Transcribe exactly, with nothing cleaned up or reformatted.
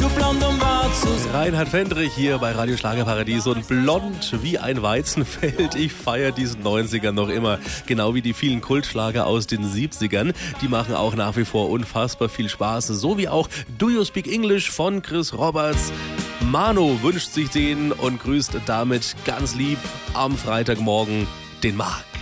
zu blond, um wahr zu sein. Reinhard Fendrich hier bei Radio Schlagerparadies und blond wie ein Weizenfeld. Ich feiere diesen neunzigern noch immer, genau wie die vielen Kultschlager aus den siebzigern. Die machen auch nach wie vor unfassbar viel Spaß, so wie auch Do You Speak English von Chris Roberts. Mano wünscht sich den und grüßt damit ganz lieb am Freitagmorgen den Marc.